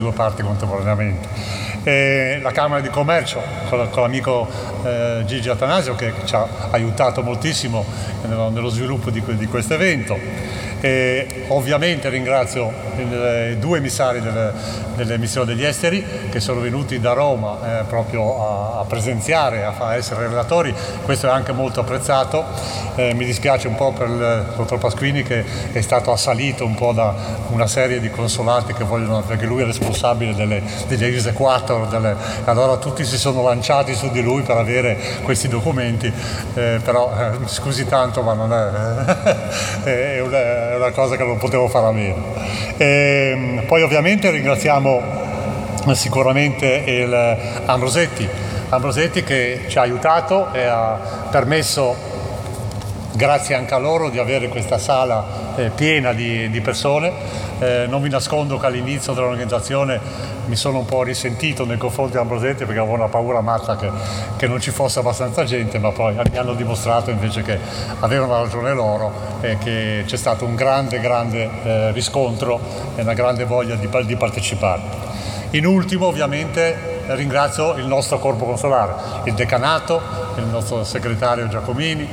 due parti contemporaneamente. La Camera di Commercio con l'amico Gigi Atanasio, che ci ha aiutato moltissimo nello sviluppo di questo evento. Ovviamente ringrazio i due emissari delle missioni degli esteri che sono venuti da Roma proprio a presenziare, a essere relatori. Questo è anche molto apprezzato. Mi dispiace un po' per il dottor Pasquini, che è stato assalito un po' da una serie di consolati che vogliono, perché lui è responsabile degli exequator, allora tutti si sono lanciati su di lui per avere questi documenti, però scusi tanto, ma non è una cosa che non potevo fare a meno. Poi ovviamente ringraziamo sicuramente Ambrosetti che ci ha aiutato e ha permesso, grazie anche a loro, di avere questa sala piena di persone. Non vi nascondo che all'inizio dell'organizzazione mi sono un po' risentito nei confronti di Ambrosetti, perché avevo una paura matta che non ci fosse abbastanza gente, ma poi mi hanno dimostrato invece che avevano ragione loro e che c'è stato un grande riscontro e una grande voglia di partecipare. In ultimo, ovviamente, ringrazio il nostro corpo consolare, il decanato, il nostro segretario Giacomini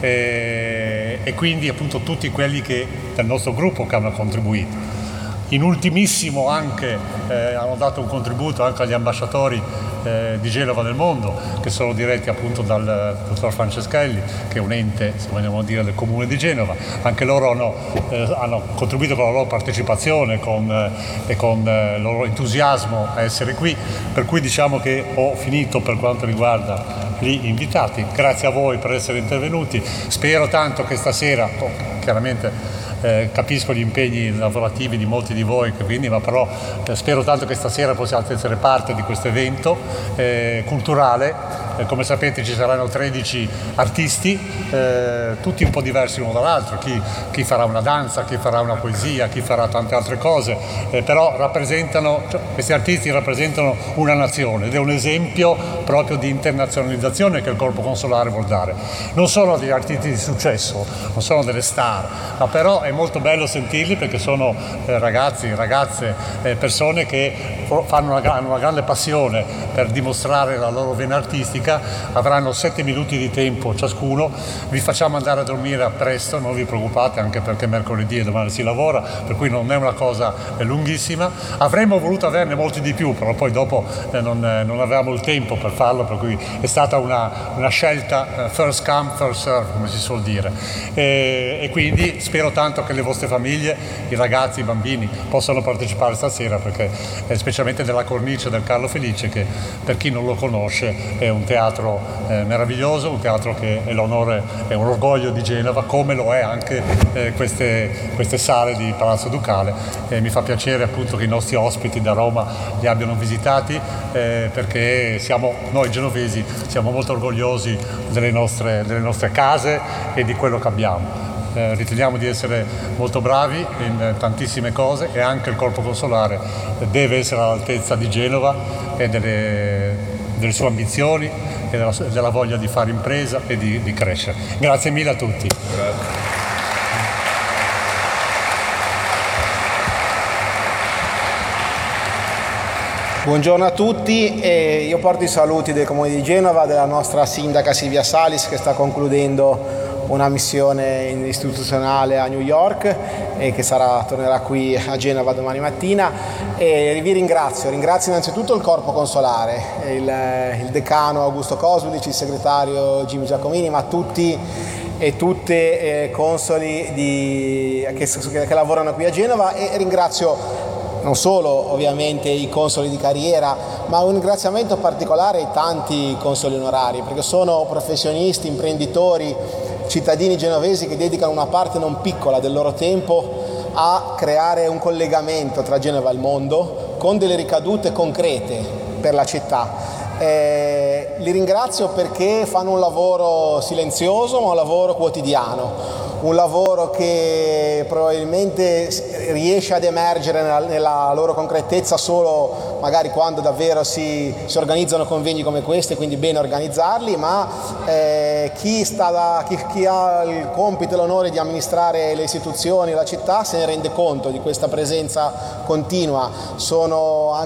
e quindi appunto tutti quelli del nostro gruppo che hanno contribuito. In ultimissimo anche hanno dato un contributo anche agli ambasciatori di Genova nel mondo, che sono diretti appunto dal dottor Franceschelli, che è un ente, se vogliamo dire, del comune di Genova. Anche loro hanno contribuito con la loro partecipazione e con il loro entusiasmo a essere qui, per cui diciamo che ho finito per quanto riguarda gli invitati. Grazie a voi per essere intervenuti. Spero tanto che stasera, chiaramente capisco gli impegni lavorativi di molti di voi, ma però spero tanto che stasera possiate essere parte di questo evento culturale. Come sapete ci saranno 13 artisti, tutti un po' diversi l'uno dall'altro, chi farà una danza, chi farà una poesia, chi farà tante altre cose, però questi artisti rappresentano una nazione ed è un esempio proprio di internazionalizzazione che il corpo consolare vuol dare. Non sono degli artisti di successo, non sono delle star, ma però è molto bello sentirli, perché sono ragazzi, ragazze, persone che hanno una grande passione per dimostrare la loro vena artistica. Avranno 7 minuti di tempo ciascuno. Vi facciamo andare a dormire presto, non vi preoccupate, anche perché mercoledì e domani si lavora, per cui non è una cosa lunghissima. Avremmo voluto averne molti di più, però poi dopo non avevamo il tempo per farlo, per cui è stata una scelta first come, first serve, come si suol dire. E quindi spero tanto che le vostre famiglie, i ragazzi, i bambini possano partecipare stasera, perché specialmente nella cornice del Carlo Felice, che per chi non lo conosce è un teatro meraviglioso, un teatro che è l'onore e un orgoglio di Genova, come lo è anche queste sale di Palazzo Ducale. Mi fa piacere appunto che i nostri ospiti da Roma li abbiano visitati, perché noi genovesi siamo molto orgogliosi delle nostre case e di quello che abbiamo. Riteniamo di essere molto bravi in tantissime cose, e anche il corpo consolare deve essere all'altezza di Genova e delle sue ambizioni e della voglia di fare impresa e di crescere. Grazie mille a tutti. Grazie. Buongiorno a tutti, io porto i saluti del Comune di Genova, della nostra sindaca Silvia Salis, che sta concludendo una missione istituzionale a New York e che tornerà qui a Genova domani mattina. E vi ringrazio innanzitutto il corpo consolare, il decano Augusto Cosulic, il segretario Jimmy Giacomini, ma tutti e tutte consoli che lavorano qui a Genova, e ringrazio non solo ovviamente i consoli di carriera, ma un ringraziamento particolare ai tanti consoli onorari, perché sono professionisti, imprenditori, cittadini genovesi che dedicano una parte non piccola del loro tempo a creare un collegamento tra Genova e il mondo, con delle ricadute concrete per la città. Li ringrazio perché fanno un lavoro silenzioso, ma un lavoro quotidiano, un lavoro che probabilmente riesce ad emergere nella loro concretezza solo magari quando davvero si organizzano convegni come questi, quindi bene organizzarli, ma chi ha il compito e l'onore di amministrare le istituzioni e la città se ne rende conto di questa presenza continua. Sono